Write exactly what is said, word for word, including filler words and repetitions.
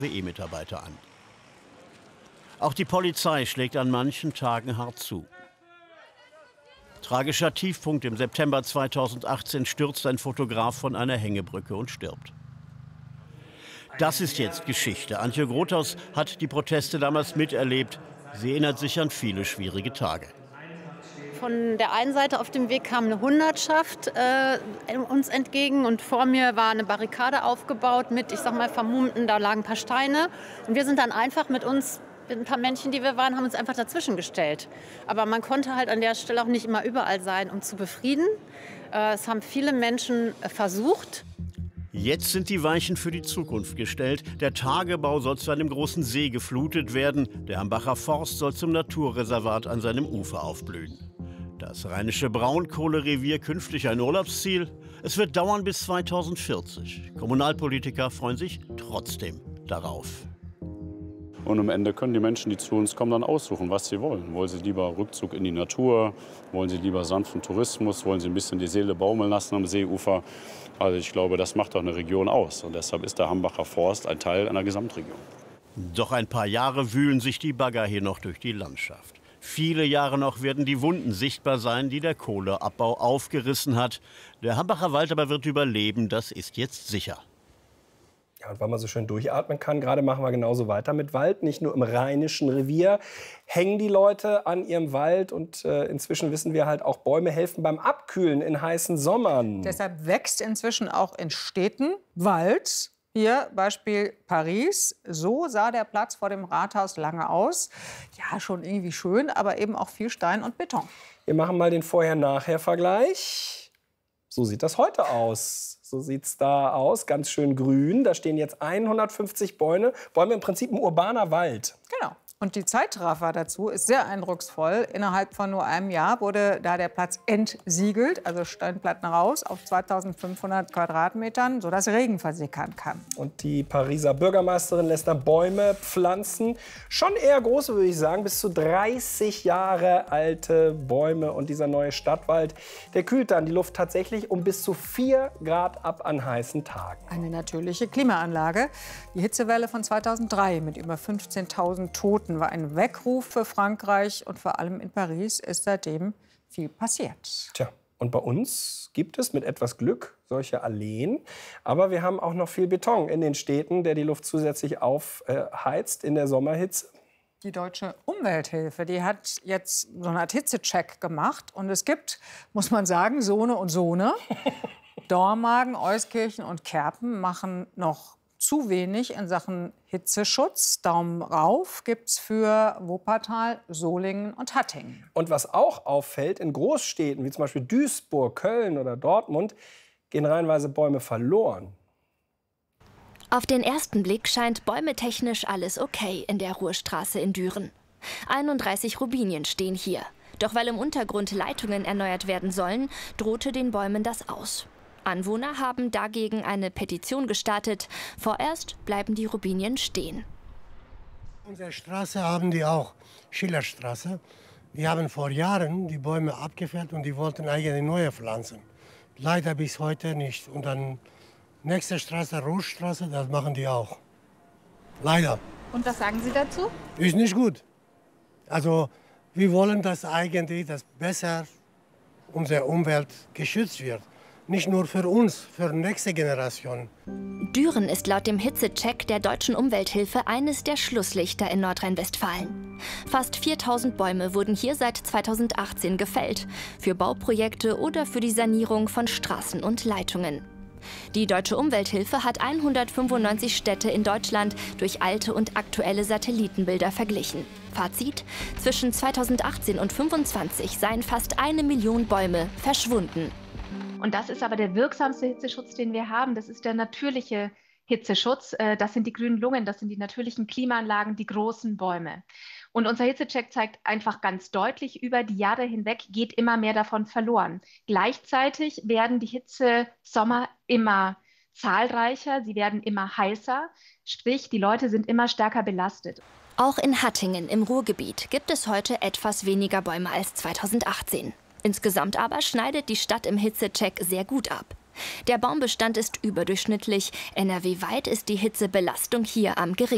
E-Mitarbeiter an. Auch die Polizei schlägt an manchen Tagen hart zu. Tragischer Tiefpunkt: im September zweitausendachtzehn stürzt ein Fotograf von einer Hängebrücke und stirbt. Das ist jetzt Geschichte. Antje Grothaus hat die Proteste damals miterlebt. Sie erinnert sich an viele schwierige Tage. Von der einen Seite auf dem Weg kam eine Hundertschaft äh, uns entgegen und vor mir war eine Barrikade aufgebaut mit, ich sag mal, Vermummten, da lagen ein paar Steine. Und wir sind dann einfach mit uns, mit ein paar Männchen, die wir waren, haben uns einfach dazwischen gestellt. Aber man konnte halt an der Stelle auch nicht immer überall sein, um zu befrieden. Äh, es haben viele Menschen äh, versucht. Jetzt sind die Weichen für die Zukunft gestellt. Der Tagebau soll zu einem großen See geflutet werden. Der Hambacher Forst soll zum Naturreservat an seinem Ufer aufblühen. Das rheinische Braunkohlerevier künftig ein Urlaubsziel? Es wird dauern bis zweitausendvierzig. Kommunalpolitiker freuen sich trotzdem darauf. Und am Ende können die Menschen, die zu uns kommen, dann aussuchen, was sie wollen. Wollen sie lieber Rückzug in die Natur? Wollen sie lieber sanften Tourismus? Wollen sie ein bisschen die Seele baumeln lassen am Seeufer? Also ich glaube, das macht doch eine Region aus. Und deshalb ist der Hambacher Forst ein Teil einer Gesamtregion. Doch ein paar Jahre wühlen sich die Bagger hier noch durch die Landschaft. Viele Jahre noch werden die Wunden sichtbar sein, die der Kohleabbau aufgerissen hat. Der Hambacher Wald aber wird überleben, das ist jetzt sicher. Ja, und weil man so schön durchatmen kann, gerade machen wir genauso weiter mit Wald. Nicht nur im Rheinischen Revier hängen die Leute an ihrem Wald. Und äh, inzwischen wissen wir halt auch, Bäume helfen beim Abkühlen in heißen Sommern. Deshalb wächst inzwischen auch in Städten Wald. Hier Beispiel Paris. So sah der Platz vor dem Rathaus lange aus. Ja, schon irgendwie schön, aber eben auch viel Stein und Beton. Wir machen mal den Vorher-Nachher-Vergleich. So sieht das heute aus. So sieht es da aus, ganz schön grün. Da stehen jetzt hundertfünfzig Bäume. Bäume im Prinzip ein urbaner Wald. Genau. Und die Zeitraffer dazu ist sehr eindrucksvoll. Innerhalb von nur einem Jahr wurde da der Platz entsiegelt, also Steinplatten raus, auf zweitausendfünfhundert Quadratmetern, sodass Regen versickern kann. Und die Pariser Bürgermeisterin lässt dann Bäume pflanzen. Schon eher große, würde ich sagen, bis zu dreißig Jahre alte Bäume. Und dieser neue Stadtwald, der kühlt dann die Luft tatsächlich um bis zu vier Grad ab an heißen Tagen. Eine natürliche Klimaanlage. Die Hitzewelle von zweitausenddrei mit über fünfzehntausend Toten war ein Weckruf für Frankreich, und vor allem in Paris ist seitdem viel passiert. Tja, und bei uns gibt es mit etwas Glück solche Alleen, aber wir haben auch noch viel Beton in den Städten, der die Luft zusätzlich aufheizt in der Sommerhitze. Die Deutsche Umwelthilfe, die hat jetzt so eine Art Hitzecheck gemacht, und es gibt, muss man sagen, Sohne und Sohne. Dormagen, Euskirchen und Kerpen machen noch zu wenig in Sachen Hitzeschutz. Daumen rauf gibt's für Wuppertal, Solingen und Hattingen. Und was auch auffällt, in Großstädten wie zum Beispiel Duisburg, Köln oder Dortmund gehen reihenweise Bäume verloren. Auf den ersten Blick scheint bäumetechnisch alles okay in der Ruhrstraße in Düren. einunddreißig Robinien stehen hier. Doch weil im Untergrund Leitungen erneuert werden sollen, drohte den Bäumen das aus. Anwohner haben dagegen eine Petition gestartet. Vorerst bleiben die Robinien stehen. Unsere Straße haben die auch, Schillerstraße. Die haben vor Jahren die Bäume abgefällt und die wollten eigentlich neue pflanzen. Leider bis heute nicht. Und dann nächste Straße, Ruhrstraße, das machen die auch. Leider. Und was sagen Sie dazu? Ist nicht gut. Also wir wollen, dass eigentlich das besser unsere Umwelt geschützt wird. Nicht nur für uns, für die nächste Generation. Düren ist laut dem Hitzecheck der Deutschen Umwelthilfe eines der Schlusslichter in Nordrhein-Westfalen. Fast viertausend Bäume wurden hier seit zweitausendachtzehn gefällt. Für Bauprojekte oder für die Sanierung von Straßen und Leitungen. Die Deutsche Umwelthilfe hat hundertfünfundneunzig Städte in Deutschland durch alte und aktuelle Satellitenbilder verglichen. Fazit: Zwischen zweitausendachtzehn und fünfundzwanzig seien fast eine Million Bäume verschwunden. Und das ist aber der wirksamste Hitzeschutz, den wir haben. Das ist der natürliche Hitzeschutz. Das sind die grünen Lungen, das sind die natürlichen Klimaanlagen, die großen Bäume. Und unser Hitzecheck zeigt einfach ganz deutlich, über die Jahre hinweg geht immer mehr davon verloren. Gleichzeitig werden die Hitzesommer immer zahlreicher, sie werden immer heißer, sprich die Leute sind immer stärker belastet. Auch in Hattingen im Ruhrgebiet gibt es heute etwas weniger Bäume als zweitausendachtzehn. Insgesamt aber schneidet die Stadt im Hitzecheck sehr gut ab. Der Baumbestand ist überdurchschnittlich. N R W-weit ist die Hitzebelastung hier am geringsten.